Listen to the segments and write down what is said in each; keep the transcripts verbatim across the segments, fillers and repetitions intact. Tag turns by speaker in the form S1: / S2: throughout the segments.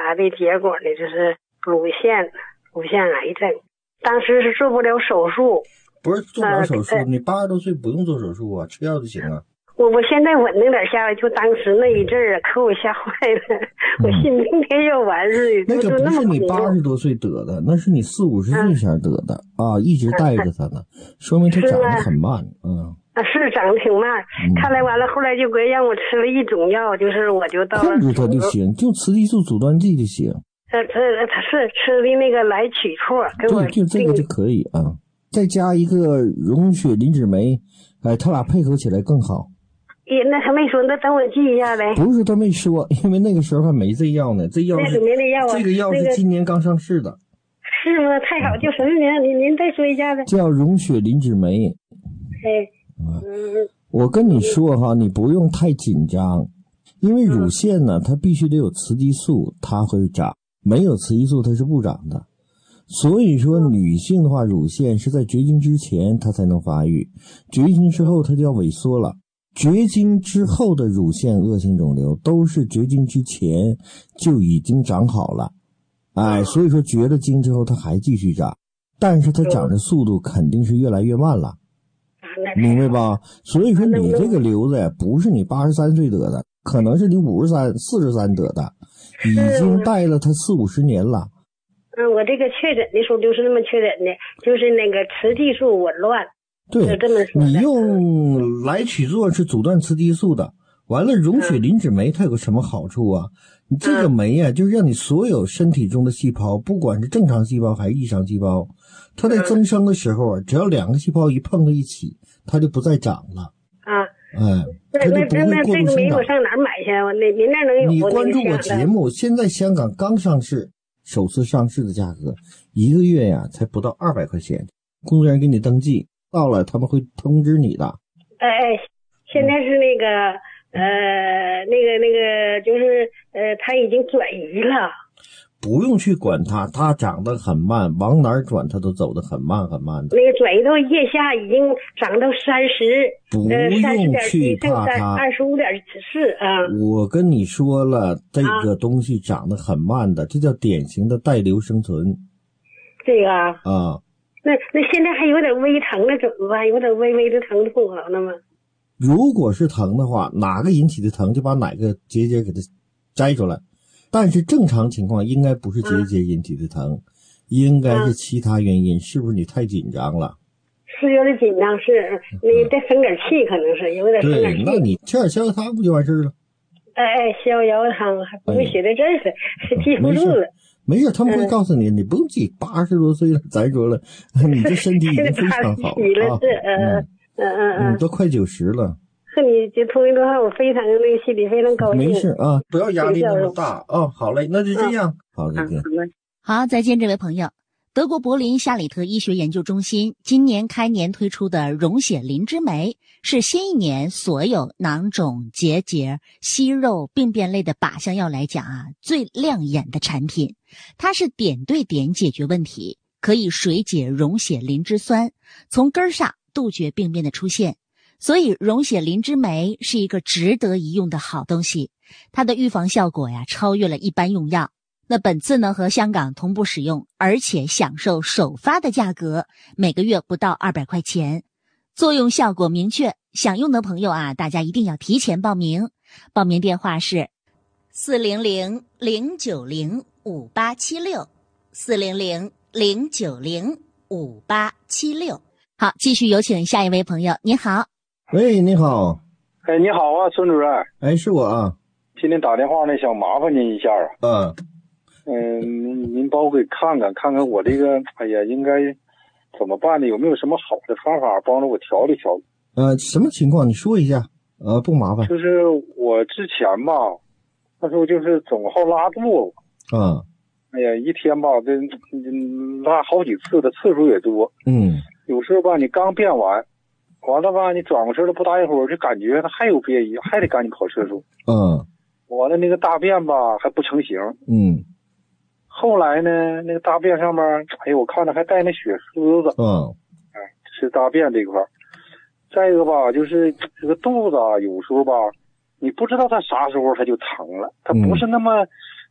S1: 查的结果呢，就是乳腺乳腺癌症，当时是做不了手术。
S2: 不是做不了手术，
S1: 呃、
S2: 你八十多岁不用做手术啊，吃药就行啊。
S1: 我我现在稳定点下来，就当时那一阵儿可我吓坏了，嗯、我信明天要完似的。
S2: 那个不是你八十多岁得的，那是你四五十岁前得的、嗯、啊，一直带着它呢，嗯、说明它长得很慢。嗯
S1: 啊，是长得挺慢。嗯、看来完了，后来就给让我吃了一种药，就是我就到了
S2: 控制它就行，就雌激素阻断剂就行。
S1: 呃，这他是吃的那个来曲唑，给我
S2: 对，就这个就可以啊。再加一个溶血磷脂酶，哎，他俩配合起来更好。
S1: 也那他没说，那等我记一下呗。
S2: 不是他没说，因为那个时候还没这药呢，这药是
S1: 那没那药啊，
S2: 这个药是今年刚上市的。那
S1: 个、是吗？太好，叫什么名？您您再说一下子。
S2: 叫溶血磷脂酶。
S1: 哎，嗯，
S2: 我跟你说哈，你不用太紧张，因为乳腺呢，它必须得有雌激素，它会长，没有雌激素它是不长的。所以说女性的话，乳腺是在绝经之前它才能发育，绝经之后它就要萎缩了。绝经之后的乳腺恶性肿瘤都是绝经之前就已经长好了，哎，所以说绝了经之后它还继续长，但是它长的速度肯定是越来越慢了，明白吧？所以说你这个瘤子呀，不是你八十三岁得的，可能是你五十三、四十三得的，已经带了它四五十年了。
S1: 嗯，我这个确诊的时候就是那么确诊的，就是那个雌激素紊乱。
S2: 对，你用来曲唑是阻断雌激素的，完了溶血磷脂酶它有个什么好处啊？你这个酶啊，就是让你所有身体中的细胞，不管是正常细胞还是异常细胞，它在增生的时候啊，只要两个细胞一碰到一起，它就不再长了。
S1: 啊，
S2: 哎，它就不会过度生长。
S1: 这个酶我上哪儿买去？我那您那能有？
S2: 你关注我节目，现在香港刚上市，首次上市的价格，一个月呀才不到二百块钱，工作人员给你登记。到了他们会通知你的。
S1: 哎哎，现在是那个呃那个那个就是呃他已经转移了。
S2: 不用去管它，它长得很慢，往哪儿转它都走得很慢很慢的。
S1: 那个转移到腋下已经长到三十，
S2: 不用去怕它。
S1: 二十五点四啊。
S2: 我跟你说了，这个东西长得很慢的，这叫典型的带瘤生存。
S1: 这个啊。
S2: 啊。
S1: 那那现在还有点微疼了，怎么办？有点微微的疼痛好了吗？
S2: 如果是疼的话，哪个引起的疼就把哪个结节给它摘出来。但是正常情况应该不是结节引起的疼，啊、应该是其他原因。啊、是不是你太紧张了？
S1: 是有点紧张，是你再生点气，可能是有点生点气。
S2: 对，那你吃点逍遥汤不就完事了？
S1: 哎哎，逍遥汤还不会写在这儿了，哎、记不住了。
S2: 没事，他们会告诉你，嗯、你不用记，八十多岁了，咱说了，你这身体已经非常好了啊，
S1: 嗯嗯嗯嗯，
S2: 都快九十了。
S1: 和你这通一段话，我非常那个心里非常高兴。
S2: 没事啊，不要压力那么大啊。好嘞，那就这样，嗯、好，再见。
S3: 好，再见，这位朋友。德国柏林夏里特医学研究中心今年开年推出的溶血磷脂酶，是新一年所有囊肿、结节、息肉、病变类的靶向药来讲啊，最亮眼的产品。它是点对点解决问题，可以水解溶血磷脂酸，从根儿上杜绝病变的出现。所以溶血磷脂酶是一个值得一用的好东西，它的预防效果呀，超越了一般用药。那本次呢和香港同步使用，而且享受首发的价格，每个月不到二百块钱，作用效果明确。想用的朋友啊，大家一定要提前报名。报名电话是四零零零九零五八七六四零零零九零五八七六。好，继续有请下一位朋友。你好。
S2: 喂，你好。
S4: 哎，你好啊，孙主任。
S2: 哎，是我啊。
S4: 今天打电话呢，想麻烦您一下啊。
S2: 嗯。
S4: 嗯，您您帮我给看看，看看我这个，哎呀，应该怎么办呢？有没有什么好的方法帮着我调理调理？
S2: 呃，什么情况？你说一下。呃，不麻烦。
S4: 就是我之前吧，那时候就是总好拉肚子。
S2: 嗯。
S4: 哎呀，一天吧，这拉好几次的次数也多。
S2: 嗯。
S4: 有时候吧，你刚便完，完了吧，你转过身了，不大一会儿就感觉它还有便意，还得赶紧跑厕所。
S2: 嗯。
S4: 完了那个大便吧还不成形。
S2: 嗯。
S4: 后来呢，那个大便上面，哎呦，我看着还带那血丝子。
S2: 嗯。
S4: 哎，是大便这块儿。再一个吧，就是这个肚子啊，有时候吧，你不知道它啥时候它就疼了，它不是那么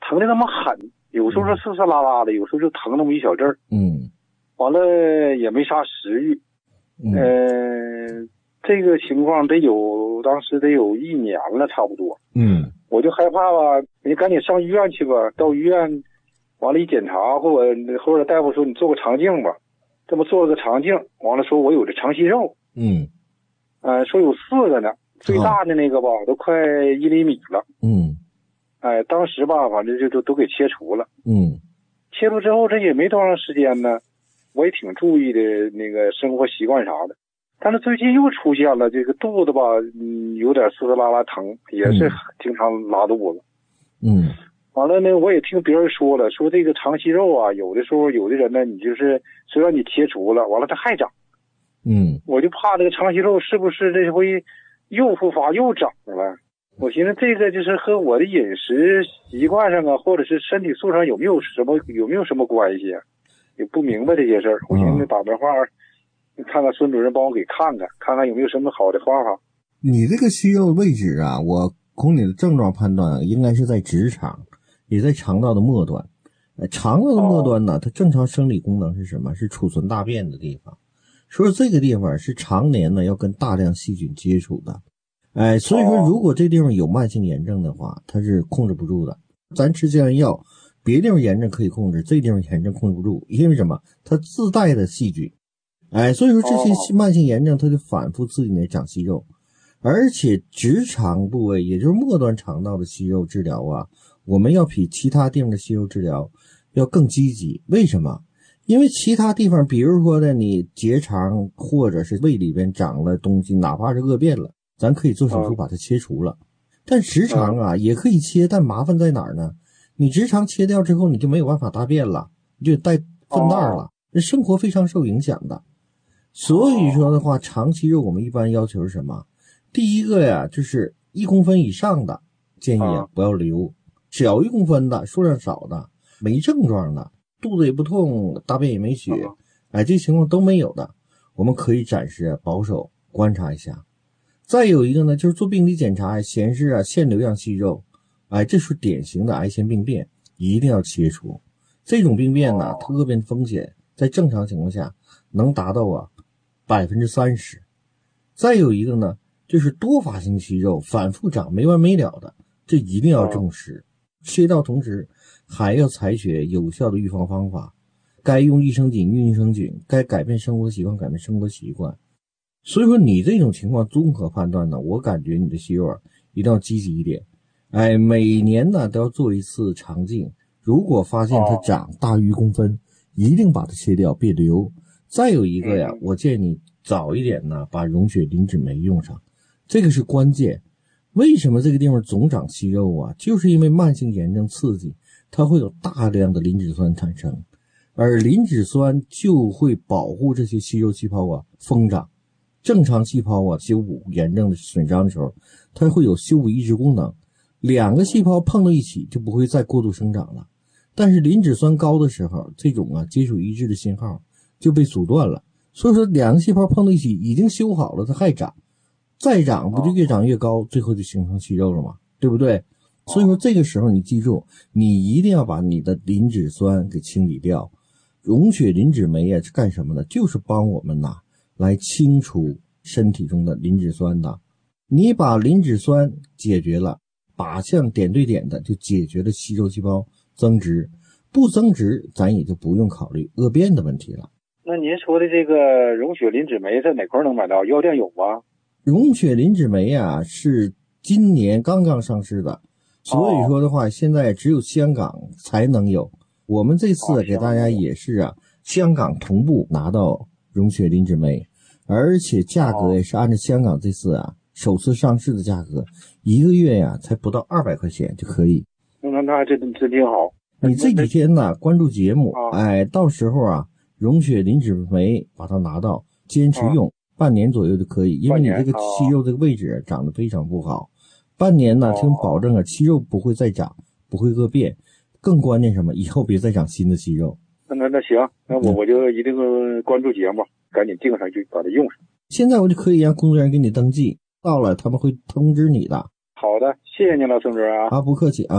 S4: 疼的那么狠，有时候是丝丝拉拉的，有时候就疼那么一小阵儿。
S2: 嗯，
S4: 完了也没啥食欲。嗯、呃，这个情况得有当时得有一年了，差不多。
S2: 嗯，
S4: 我就害怕吧，你赶紧上医院去吧。到医院，完了，一检查，或者或者大夫说你做个肠镜吧，这么做了个肠镜，完了说我有这肠息肉。
S2: 嗯，
S4: 呃，说有四个呢，最大的那个吧，哦、都快一厘米了。
S2: 嗯，
S4: 哎，当时吧，反正就都都给切除了。
S2: 嗯，
S4: 切除之后这也没多长时间呢，我也挺注意的那个生活习惯啥的。但是最近又出现了这个肚子吧，嗯，有点丝丝拉拉疼，也是经常拉肚子。
S2: 嗯，
S4: 完了呢，我也听别人说了，说这个肠息肉啊，有的时候有的人呢，你就是虽然你切除了，完了它还长。
S2: 嗯，
S4: 我就怕这个肠息肉是不是这回又复发又长了？我寻思这个就是和我的饮食习惯上啊，或者是身体素质上有没有什么有没有什么关系啊？也不明白这些事儿。我寻思打电话。看看孙主任帮我给看看，看看有没有什么好的方法。
S2: 你这个息肉位置啊，我从你的症状判断，应该是在直肠，也在肠道的末端。呃，肠道的末端呢，它正常生理功能是什么？是储存大便的地方。所以这个地方是常年呢要跟大量细菌接触的。哎，所以说如果这地方有慢性炎症的话，它是控制不住的。咱吃降炎药，别地方炎症可以控制，这地方炎症控制不住，因为什么？它自带的细菌。哎，所以说这些慢性炎症它就反复刺激你长息肉，而且直肠部位也就是末端肠道的息肉治疗啊，我们要比其他地方的息肉治疗要更积极。为什么？因为其他地方比如说呢，你结肠或者是胃里边长了东西，哪怕是恶变了，咱可以做手术把它切除了。但直肠啊也可以切，但麻烦在哪儿呢？你直肠切掉之后你就没有办法大便了，你就带粪袋了，那生活非常受影响的。所以说的话，长息肉我们一般要求是什么？第一个呀，就是一公分以上的建议啊不要留，小一公分的数量少的没症状的肚子也不痛大便也没血，哎，这情况都没有的，我们可以暂时保守观察一下。再有一个呢，就是做病理检查显示啊腺瘤样息肉，哎，这是典型的癌前病变，一定要切除。这种病变呢特别风险在正常情况下能达到啊百分之三十。再有一个呢，就是多发性息肉反复长没完没了的，这一定要重视。切到同时还要采取有效的预防方法，该用益生菌用益生菌，该改变生活习惯改变生活习惯。所以说你这种情况综合判断呢，我感觉你的息肉啊一定要积极一点。哎，每年呢都要做一次肠镜，如果发现它长大于一公分，一定把它切掉，别留。再有一个呀，我建议你早一点呢把溶血磷脂酶用上，这个是关键。为什么这个地方总长息肉啊？就是因为慢性炎症刺激，它会有大量的磷脂酸产生，而磷脂酸就会保护这些息肉细胞啊疯长。正常细胞啊修补炎症的损伤的时候，它会有修补抑制功能，两个细胞碰到一起就不会再过度生长了。但是磷脂酸高的时候，这种啊接触抑制的信号就被阻断了，所以说两个细胞碰到一起已经修好了，它还长，再长不就越长越高，最后就形成息肉了吗？对不对？所以说这个时候你记住，你一定要把你的磷脂酸给清理掉。溶血磷脂酶啊是干什么的？就是帮我们呐来清除身体中的磷脂酸的。你把磷脂酸解决了，靶向点对点的就解决了息肉细胞增殖，不增殖咱也就不用考虑恶变的问题了。
S4: 那您说的这个溶血磷脂酶在哪块能买到？药店有吗？
S2: 溶血磷脂酶啊是今年刚刚上市的，所以说的话、哦、现在只有香港才能有。我们这次给大家也是啊、哦、香港同步拿到溶血磷脂酶，而且价格也是按照香港这次啊、哦、首次上市的价格，一个月呀、啊、才不到二百块钱就可以。
S4: 那那这这挺好。
S2: 你这几天呢关注节目、哦、哎，到时候啊溶血磷脂酶把它拿到，坚持用、哦、半年左右就可以，因为你这个息肉这个位置长得非常不好。半年呢听保证啊息肉不会再长，不会恶变，更关键什么，以后别再长新的息肉。
S4: 那那那行，那我我就一定关注节目，赶紧订上去把它用上。
S2: 现在我就可以让工作人员给你登记，到了他们会通知你的。
S4: 好的，谢谢您了，孙主任啊。
S2: 啊，不客气啊。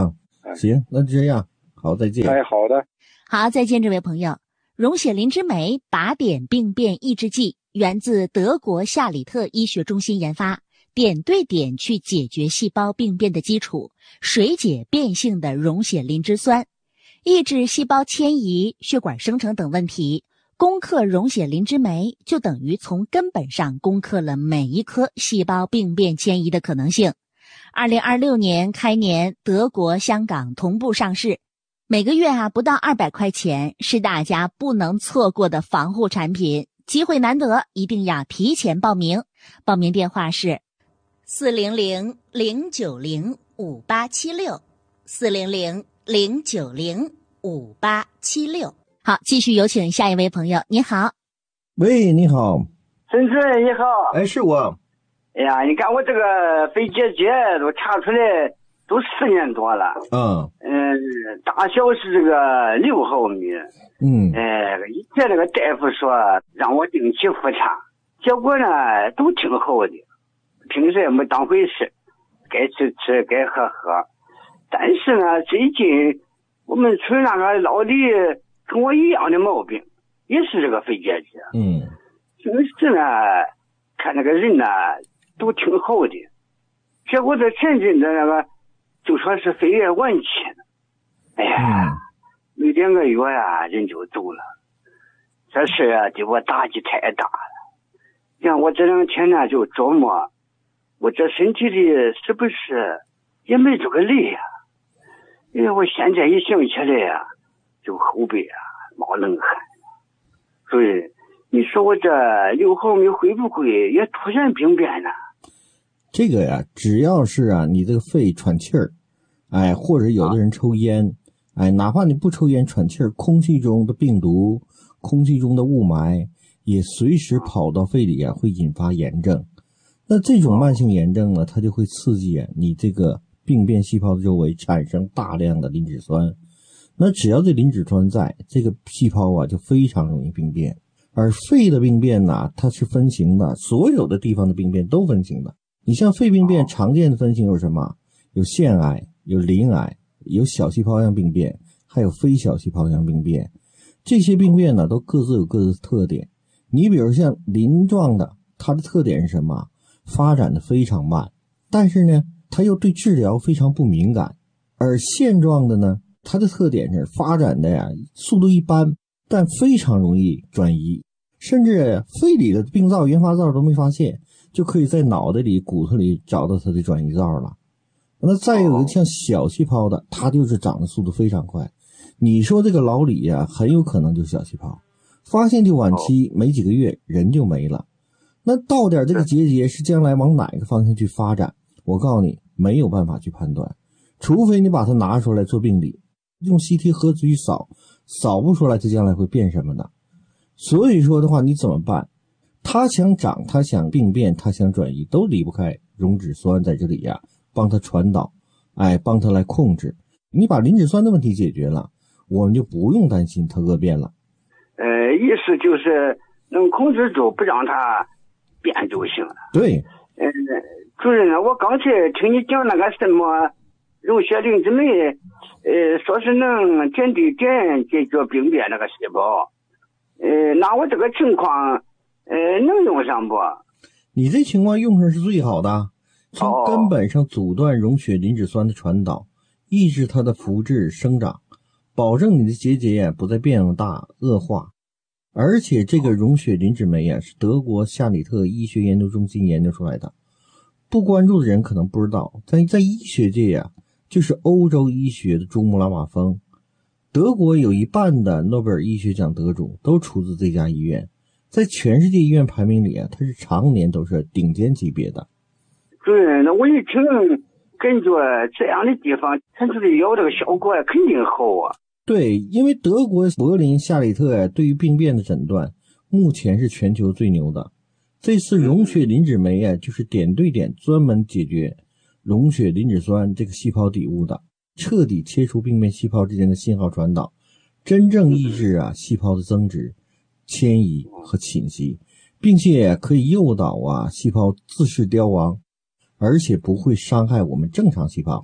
S2: 行，那就这样，好，再见。
S4: 哎，好的，
S3: 好，再见，这位朋友。溶血磷脂酶靶点病变抑制剂源自德国夏里特医学中心研发，点对点去解决细胞病变的基础，水解变性的溶血磷脂酸，抑制细胞迁移、血管生成等问题。攻克溶血磷脂酶，就等于从根本上攻克了每一颗细胞病变迁移的可能性。二零二六年开年，德国、香港同步上市，每个月啊不到二百块钱，是大家不能错过的防护产品，机会难得，一定要提前报名。报名电话是四零零零九零五八七六，四零零零九零五八七六。好，继续有请下一位朋友。你好。
S2: 喂，你好。
S5: 孙主任你好。
S2: 哎，是我。
S5: 哎呀，你看我这个肺结节都查出来都四年多了。
S2: 嗯
S5: 嗯，大小是这个六毫米。
S2: 嗯。
S5: 哎，以前这个大夫说让我定期复查，结果呢都挺好的，平时也没当回事，该吃吃该喝喝。但是呢，最近我们村那个老李跟我一样的毛病，也是这个肺结节。
S2: 嗯。
S5: 平时呢看那个人呢都挺好的，结果这前阵子那个就说是肺炎晚期了，哎呀，没两个月呀人就走了，这事啊对我打击太大了。像我这两天呢就琢磨，我这身体里是不是也没这个累呀？因为我现在一想起来呀，就后背啊冒冷汗。所以你说我这六毫米会不会也突然病变呢？
S2: 这个呀，只要是啊，你这个肺喘气儿，哎，或者有的人抽烟，哎，哪怕你不抽烟喘气儿，空气中的病毒、空气中的雾霾也随时跑到肺里啊，会引发炎症。那这种慢性炎症呢，它就会刺激啊你这个病变细胞的周围产生大量的磷脂酸。那只要这磷脂酸在，这个细胞啊就非常容易病变。而肺的病变呢，它是分型的，所有的地方的病变都分型的。你像肺病变常见的分型有什么？有腺癌，有鳞癌，有小细胞样病变，还有非小细胞样病变。这些病变呢都各自有各自的特点。你比如像鳞状的，它的特点是什么？发展的非常慢，但是呢它又对治疗非常不敏感。而腺状的呢，它的特点是发展的呀速度一般，但非常容易转移，甚至肺里的病灶、原发灶都没发现，就可以在脑袋里、骨头里找到它的转移灶了。那再有一个像小细胞的，它就是长的速度非常快。你说这个老李呀、啊，很有可能就是小细胞，发现就晚期，没几个月人就没了。那到点这个结节是将来往哪个方向去发展？我告诉你，没有办法去判断，除非你把它拿出来做病理，用 C T 核磁去扫，扫不出来它将来会变什么的。所以说的话，你怎么办？他想长，他想病变，他想转移，都离不开溶脂酸在这里呀、啊，帮他传导，哎，帮他来控制。你把磷脂酸的问题解决了，我们就不用担心它恶变了。
S5: 呃，意思就是能控制住，不让它变就行了。
S2: 对。
S5: 呃，主任呢，我刚才听你讲那个什么溶血磷脂酶，呃，说是能点对点解决病变那个细胞。呃，那我这个情况。呃，能用上不？
S2: 你这情况用上是最好的，从根本上阻断溶血磷脂酸的传导，抑制它的复制生长，保证你的结节呀不再变大恶化。而且这个溶血磷脂酶啊是德国夏里特医学研究中心研究出来的，不关注的人可能不知道，但在医学界呀，就是欧洲医学的珠穆朗玛峰。德国有一半的诺贝尔医学奖得主都出自这家医院。在全世界医院排名里啊，它是常年都是顶尖级别的。
S5: 主任，那我一听感觉这样的地方产出的药这个效果肯定好啊。
S2: 对，因为德国柏林夏里特呀，对于病变的诊断目前是全球最牛的。这次溶血磷脂酶啊，就是点对点专门解决溶血磷脂酸这个细胞底物的，彻底切除病变细胞之间的信号传导，真正抑制啊细胞的增殖、迁移和侵袭，并且可以诱导啊细胞自噬凋亡，而且不会伤害我们正常细胞。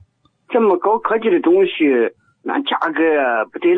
S5: 这么高科技的东西，那价格不得